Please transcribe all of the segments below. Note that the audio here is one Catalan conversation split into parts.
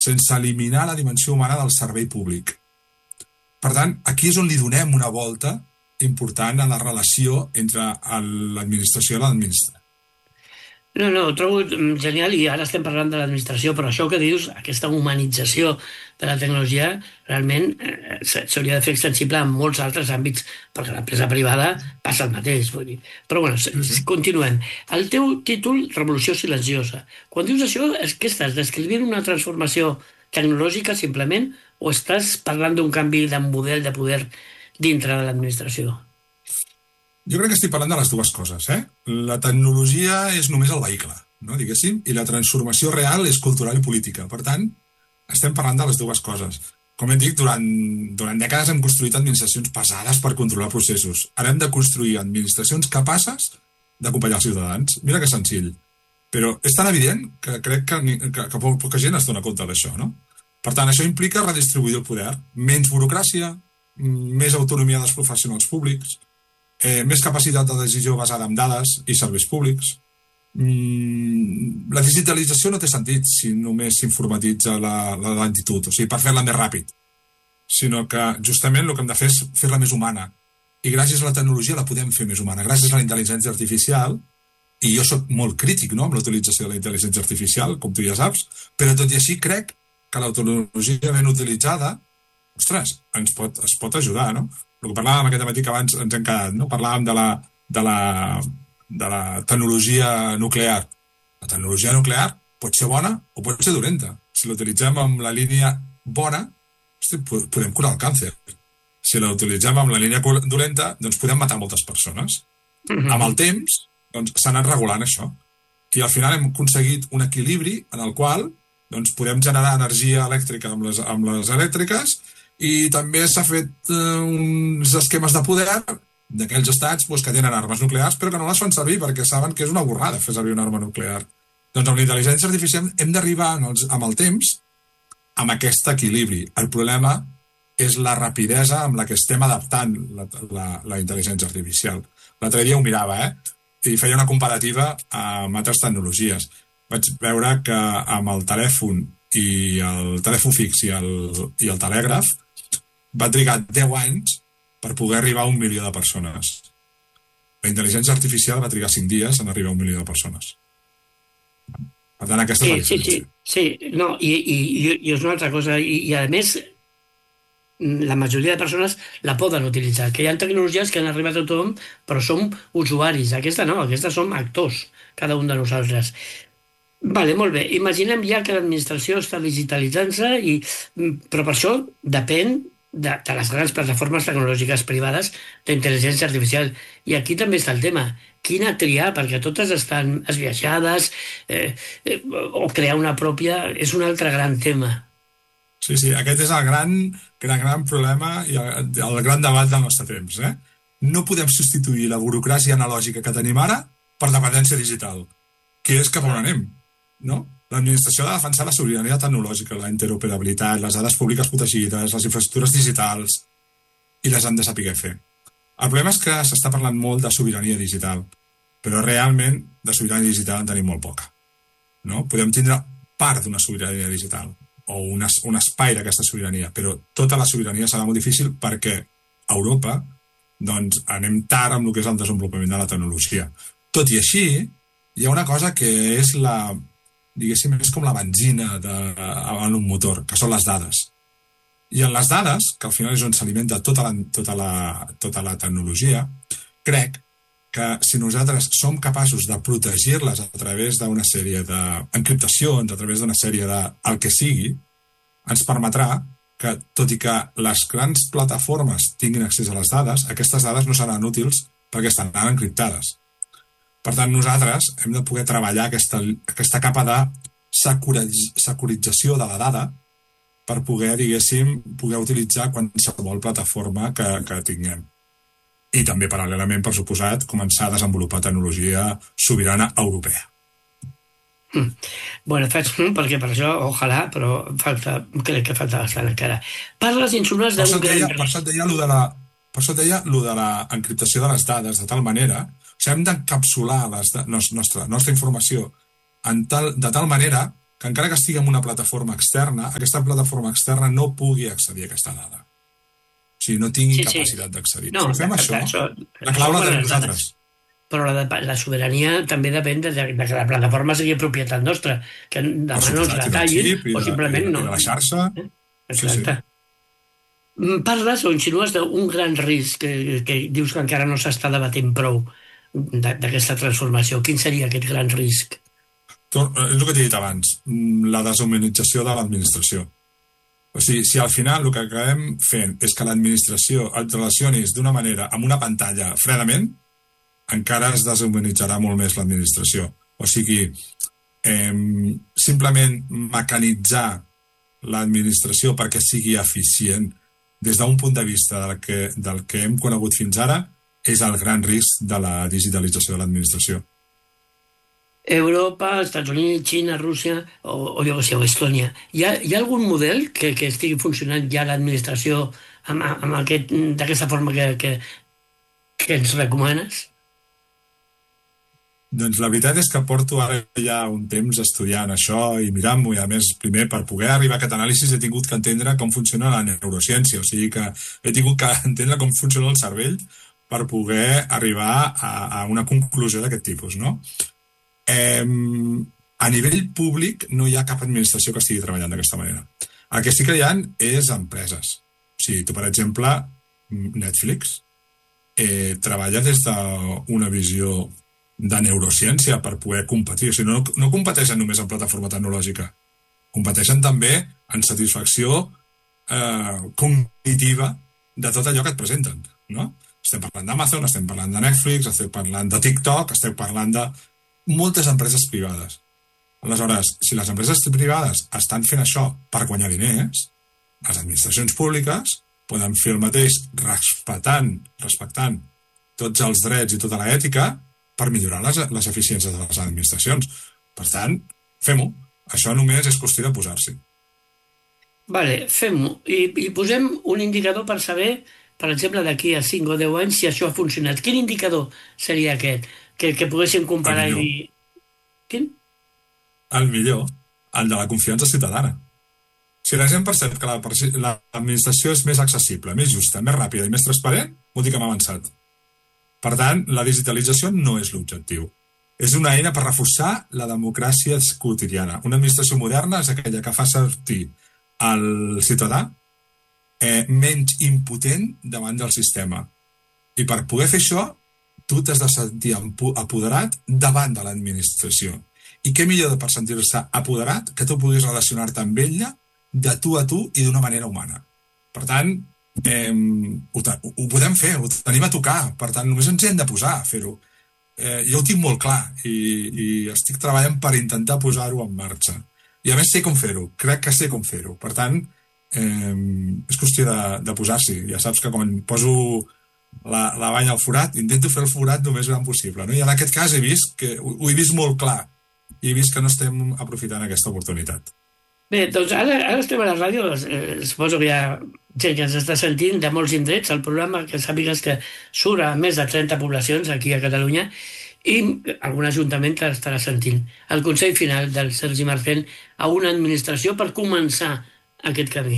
sense eliminar la dimensió humana del servei públic. Per tant, aquí és on li donem una volta important a la relació entre l'administració i l'administrat. No, ho trobo genial i ara estem parlant de l'administració, però això que dius, aquesta humanització de la tecnologia, realment s'hauria de fer extensible en molts altres àmbits, perquè l'empresa privada passa el mateix. Vull dir. Però bueno, continuem. El teu títol, Revolució silenciosa. Quan dius això, què estàs descrivint una transformació tecnològica simplement o estàs parlant d'un canvi de model de poder dintre de l'administració? Jo crec que estic parlant de les dues coses. La tecnologia és només el vehicle, no, diguéssim, i la transformació real és cultural i política. Per tant, estem parlant de les dues coses. Com hem dit, durant dècades hem construït administracions pesades per controlar processos. Ara hem de construir administracions capaces d'acompanyar els ciutadans. Mira que senzill. Però és tan evident que crec que poca gent es dona compte d'això, no? Per tant, això implica redistribuir el poder. Menys burocràcia, més autonomia dels professionals públics, més capacitat de decisió basada en dades i serveis públics. La digitalització no té sentit si només s'informatitza la lentitud, o sigui, per fer-la més ràpid, sinó que justament el que hem de fer és fer-la més humana. I gràcies a la tecnologia la podem fer més humana, gràcies a la intel·ligència artificial, i jo soc molt crític, no?, amb la utilització de la intel·ligència artificial, com tu ja saps, però tot i així crec que la tecnologia ben utilitzada, ostres, es pot ajudar, no? El que parlàvem aquest matí que abans ens hem quedat, no? Parlàvem de la tecnologia nuclear. La tecnologia nuclear pot ser bona o pot ser dolenta. Si l'utilitzem amb la línia bona, podem curar el càncer. Si l'utilitzem amb la línia dolenta, doncs podem matar moltes persones. Amb el temps, doncs, s'ha anat regulant això. I al final hem aconseguit un equilibri en el qual doncs, podem generar energia elèctrica amb les elèctriques i també s'ha fet uns esquemes de poder d'aquells estats que tenen armes nuclears però que no les fan servir perquè saben que és una borrada fer servir una arma nuclear. Doncs amb la intel·ligència artificial hem d'arribar amb el temps amb aquest equilibri. El problema és la rapidesa amb la que estem adaptant la intel·ligència artificial. L'altre dia ho mirava, i feia una comparativa amb altres tecnologies. Vaig veure que amb el telèfon fix i el telègraf va trigar 10 anys per poder arribar a 1 milió de persones. La intel·ligència artificial va trigar 5 dies en arribar a 1 milió de persones. Per tant, aquesta és la diferència. Sí. No, i és una altra cosa. I a més, la majoria de persones la poden utilitzar. Que hi ha tecnologies que han arribat a tothom, però som usuaris. Aquesta no, aquesta som actors, cada un de nosaltres. Vale, molt bé. Imaginem ja que l'administració està digitalitzant-se, però per això depèn de les grans plataformes tecnològiques privades d'intel·ligència artificial. I aquí també està el tema. Quina triar? Perquè totes estan esbiaixades, o crear una pròpia és un altre gran tema. Sí, aquest és el gran problema i el gran debat del nostre temps. No podem substituir la burocràcia analògica que tenim ara per dependència digital, que és cap on anem, no? L'administració ha de defensar la sobirania tecnològica, la interoperabilitat, les dades públiques protegides, les infraestructures digitals, i les han de saber fer. El problema és que s'està parlant molt de sobirania digital, però realment de sobirania digital en tenim molt poca. No? Podem tindre part d'una sobirania digital, o un espai d'aquesta sobirania, però tota la sobirania serà molt difícil perquè a Europa doncs, anem tard amb el que és el desenvolupament de la tecnologia. Tot i així, hi ha una cosa que és diguéssim, és com la benzina en un motor, que són les dades. I en les dades, que al final és on s'alimenta tota la tecnologia, crec que si nosaltres som capaços de protegir-les a través d'una sèrie d'encriptacions, a través d'una sèrie el que sigui, ens permetrà que, tot i que les grans plataformes tinguin accés a les dades, aquestes dades no seran útils perquè estaran encriptades. Per tant, nosaltres hem de poder treballar aquesta capa de securització de la dada per poder, poder utilitzar qualsevol plataforma que tinguem. I també, paral·lelament, per suposat, començar a desenvolupar tecnologia sobirana europea. Bueno, faig perquè per això, ojalà, però crec que falta bastant encara. Parles insinues d'un gran... Per això et deia lo de l'encriptació de les dades de tal manera. O sigui, hem d'encapsular la nostra informació de tal manera que encara que estigui en una plataforma externa, aquesta plataforma externa no pugui accedir a aquesta dada. O sigui, no tingui capacitat d'accedir. No, si fem això, la clau la tenim nosaltres. Però la sobirania també depèn de que la plataforma sigui propietat nostra, que demà no ens la tallin o simplement no. I de la xarxa. Exacte. Parles o insinues d'un gran risc que dius que encara no s'està debatent prou d'aquesta transformació. Quin seria aquest gran risc? És el que t'he dit abans, la deshumanització de l'administració. O sigui, si al final el que acabem fent és que l'administració et relacionis d'una manera amb una pantalla fredament, encara es deshumanitzarà molt més l'administració. O sigui, simplement mecanitzar l'administració perquè sigui eficient des d'un punt de vista del que hem conegut fins ara és el gran risc de la digitalització de l'administració. Europa, Estats Units, Xina, Rússia o jo què sé, o Estònia. Hi ha algun model que estigui funcionant ja l'administració d'aquesta forma que ens recomanes? Doncs la veritat és que porto ara ja un temps estudiant això i mirant-m'ho, i a més, primer, per poder arribar a aquest anàlisi he tingut que entendre com funciona la neurociència, o sigui que he tingut que entendre com funciona el cervell per poder arribar a una conclusió d'aquest tipus, no? A nivell públic no hi ha cap administració que estigui treballant d'aquesta manera. El que sí que hi ha és empreses. O sigui, tu, per exemple, Netflix treballa des d'una visió de neurociència per poder competir. O sigui, no competeixen només en plataforma tecnològica, competeixen també en satisfacció cognitiva de tot allò que et presenten, no? Estem parlant d'Amazon, estem parlant de Netflix, estem parlant de TikTok, estem parlant de moltes empreses privades. Aleshores, si les empreses privades estan fent això per guanyar diners, les administracions públiques poden fer el mateix respectant tots els drets i tota l'ètica per millorar les eficiències de les administracions. Per tant, fem-ho. Això només és qüestió de posar-s'hi. Vale, fem-ho. I posem un indicador per saber, per exemple, d'aquí a 5 o 10 anys, si això ha funcionat. Quin indicador seria aquest? Que poguéssim comparar i dir... Quin? El millor, el de la confiança ciutadana. Si la gent percep que l'administració és més accessible, més justa, més ràpida i més transparent, vol dir que hem avançat. Per tant, la digitalització no és l'objectiu. És una eina per reforçar la democràcia quotidiana. Una administració moderna és aquella que fa sortir el ciutadà menys impotent davant del sistema. I per poder fer això, tu t'has de sentir apoderat davant de l'administració. I què millor per sentir-se apoderat que tu puguis relacionar-te amb ella de tu a tu i d'una manera humana. Per tant, ho podem fer, ho tenim a tocar. Per tant, només ens hi hem de posar a fer-ho. Jo ho tinc molt clar i estic treballant per intentar posar-ho en marxa. I a més sé com fer-ho, crec que sé com fer-ho. Per tant, és qüestió de posar-s'hi. Ja saps que quan poso la banya al forat, intento fer el forat el més gran possible. No? I en aquest cas ho he vist molt clar i he vist que no estem aprofitant aquesta oportunitat. Bé, doncs ara estem a la ràdio, suposo que hi ha gent que ens està sentint de molts indrets, el programa que sàpigues que surt a més de 30 poblacions aquí a Catalunya i algun ajuntament que estarà sentint. El consell final del Sergi Marcén a una administració per començar aquest camí.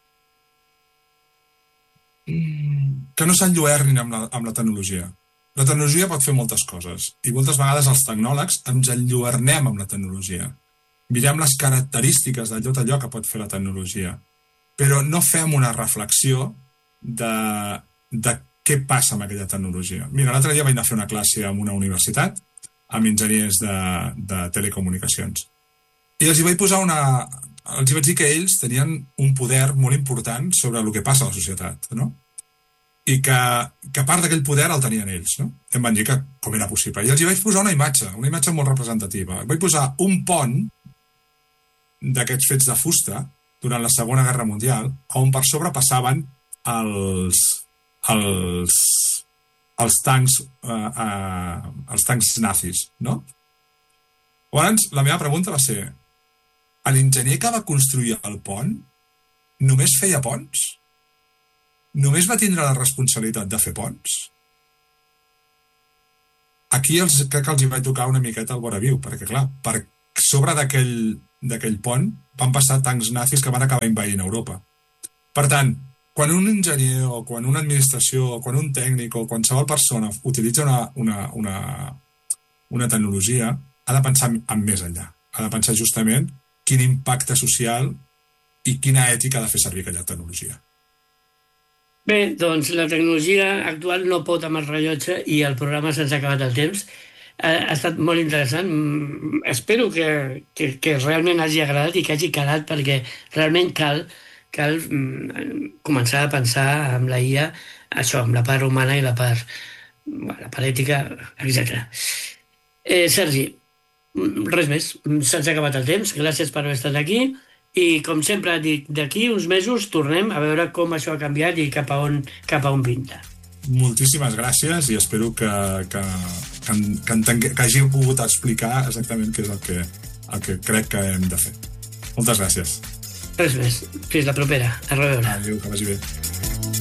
Que no s'enlluernin amb la tecnologia. La tecnologia pot fer moltes coses i moltes vegades els tecnòlegs ens enlluernem amb la tecnologia. Mirem les característiques de tot allò que pot fer la tecnologia, però no fem una reflexió de què passa amb aquella tecnologia. Mira, l'altre dia vaig anar a fer una classe en una universitat amb enginyers de telecomunicacions i els hi vaig dir que ells tenien un poder molt important sobre el que passa a la societat, no? I que part d'aquell poder el tenien ells, no? I em van dir que com era possible. I els hi vaig posar una imatge molt representativa. Vaig posar un pont d'aquests fets de fusta durant la Segona Guerra Mundial, on per sobre passaven els tancs nazis, no? Llavors, la meva pregunta va ser: l'enginyer que va construir el pont només feia ponts? Només va tindre la responsabilitat de fer ponts? Aquí crec que els hi vaig tocar una miqueta al vora viu, perquè clar, per sobre d'aquell pont van passar tancs nazis que van acabar envaint Europa. Per tant, quan un enginyer o quan una administració o quan un tècnic o qualsevol persona utilitza una tecnologia, ha de pensar en més enllà. Ha de pensar justament quin impacte social i quina ètica ha de fer servir aquella tecnologia. Bé, doncs la tecnologia actual no pot amb el rellotge i el programa se'ns ha acabat el temps. Ha estat molt interessant. Espero que realment hagi agradat i que hagi calat, perquè realment cal començar a pensar amb la IA, això, amb la part humana i la part ètica, etc. Sergi, res més. Se'ns ha acabat el temps. Gràcies per haver estat aquí. I, com sempre dic, d'aquí uns mesos tornem a veure com això ha canviat i cap a on pinta. Moltíssimes gràcies i espero que hagi pogut explicar exactament què és el que crec que hem de fer. Moltes gràcies. Res més. Fins la propera. A reveure. Adéu, que vagi bé.